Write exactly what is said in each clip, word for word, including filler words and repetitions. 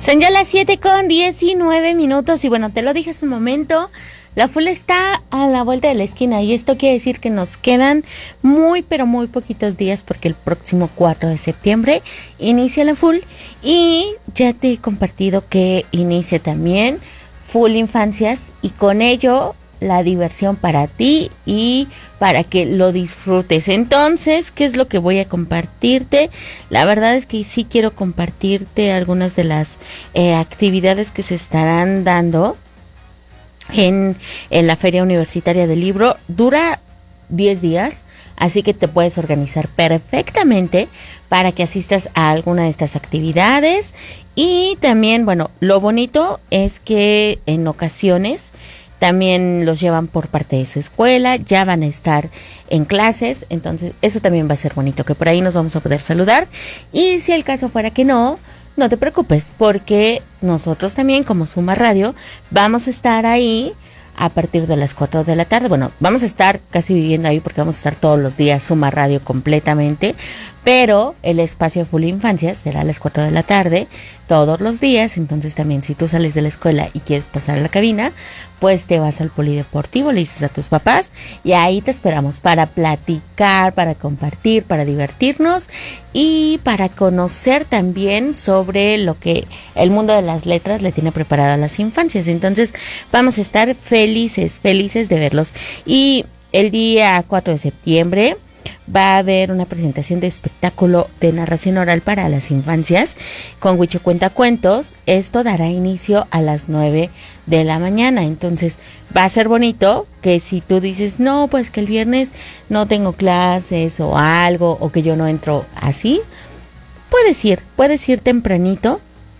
Son ya las siete con diecinueve minutos y bueno, te lo dije hace un momento, la F U L está a la vuelta de la esquina y esto quiere decir que nos quedan muy pero muy poquitos días porque el próximo cuatro de septiembre inicia la F U L y ya te he compartido que inicia también F U L Infancias y con ello la diversión para ti y para que lo disfrutes. Entonces, ¿qué es lo que voy a compartirte? La verdad es que sí quiero compartirte algunas de las eh, actividades que se estarán dando en, en la Feria Universitaria del Libro. Dura diez días, así que te puedes organizar perfectamente para que asistas a alguna de estas actividades. Y también, bueno, lo bonito es que en ocasiones también los llevan por parte de su escuela, ya van a estar en clases, entonces eso también va a ser bonito, que por ahí nos vamos a poder saludar. Y si el caso fuera que no, no te preocupes, porque nosotros también como Suma Radio vamos a estar ahí a partir de las cuatro de la tarde. Bueno, vamos a estar casi viviendo ahí porque vamos a estar todos los días Suma Radio completamente, pero el espacio de F U L Infancia será a las cuatro de la tarde todos los días. Entonces también si tú sales de la escuela y quieres pasar a la cabina, pues te vas al polideportivo, le dices a tus papás y ahí te esperamos para platicar, para compartir, para divertirnos y para conocer también sobre lo que el mundo de las letras le tiene preparado a las infancias. Entonces vamos a estar felices, felices de verlos. Y el día cuatro de septiembre va a haber una presentación de espectáculo de narración oral para las infancias con Huicho Cuentacuentos. Esto dará inicio a las nueve de la mañana. Entonces va a ser bonito que si tú dices, no, pues que el viernes no tengo clases o algo, o que yo no entro así, puedes ir, puedes ir tempranito.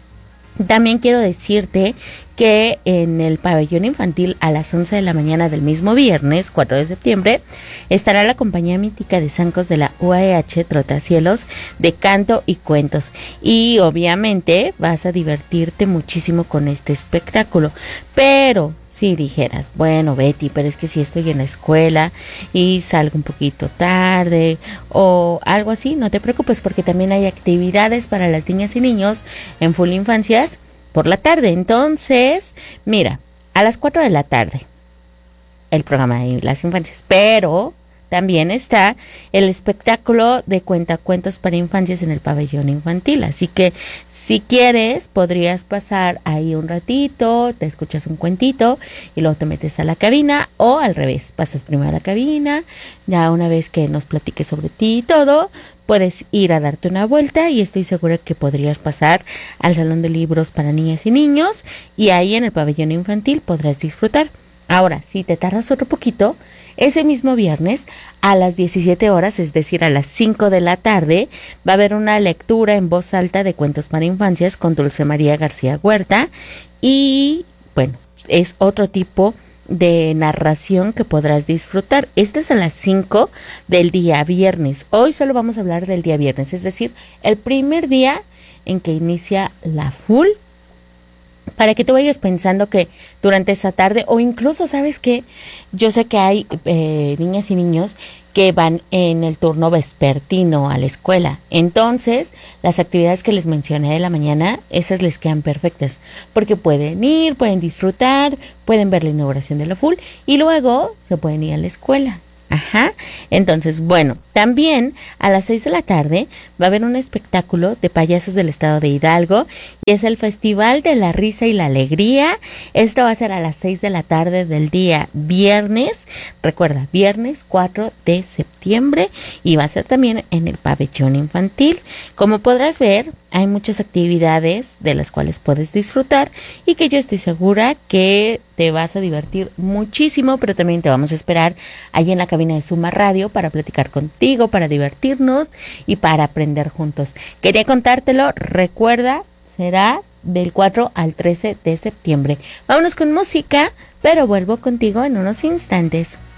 También quiero decirte que en el pabellón infantil a las once de la mañana del mismo viernes, cuatro de septiembre, estará la compañía mítica de zancos de la U A E H Trotacielos de canto y cuentos. Y obviamente vas a divertirte muchísimo con este espectáculo. Pero si dijeras, bueno Betty, pero es que si estoy en la escuela y salgo un poquito tarde o algo así, no te preocupes porque también hay actividades para las niñas y niños en F U L Infancias por la tarde. Entonces, mira, a las cuatro de la tarde el programa de las infancias, pero también está el espectáculo de cuentacuentos para infancias en el pabellón infantil. Así que si quieres, podrías pasar ahí un ratito, te escuchas un cuentito y luego te metes a la cabina, o al revés, pasas primero a la cabina, ya una vez que nos platiques sobre ti y todo, puedes ir a darte una vuelta y estoy segura que podrías pasar al salón de libros para niñas y niños y ahí en el pabellón infantil podrás disfrutar. Ahora, si te tardas otro poquito, ese mismo viernes a las diecisiete horas, es decir, a las cinco de la tarde, va a haber una lectura en voz alta de cuentos para infancias con Dulce María García Huerta y, bueno, es otro tipo de narración que podrás disfrutar. Esta es a las cinco del día viernes. Hoy solo vamos a hablar del día viernes, es decir, el primer día en que inicia la F U L, para que tú vayas pensando que durante esa tarde, o incluso, ¿sabes qué? Yo sé que hay eh, niñas y niños que van en el turno vespertino a la escuela. Entonces, las actividades que les mencioné de la mañana, esas les quedan perfectas, porque pueden ir, pueden disfrutar, pueden ver la inauguración de la F U L y luego se pueden ir a la escuela. Ajá, entonces, bueno, también a las seis de la tarde va a haber un espectáculo de payasos del estado de Hidalgo y es el Festival de la Risa y la Alegría. Esto va a ser a las seis de la tarde del día viernes, recuerda, viernes cuatro de septiembre, y va a ser también en el pabellón infantil. Como podrás ver, hay muchas actividades de las cuales puedes disfrutar y que yo estoy segura que te vas a divertir muchísimo, pero también te vamos a esperar allí en la cabina de Suma Radio para platicar contigo, para divertirnos y para aprender juntos. Quería contártelo, recuerda, será del cuatro al trece de septiembre. Vámonos con música, pero vuelvo contigo en unos instantes.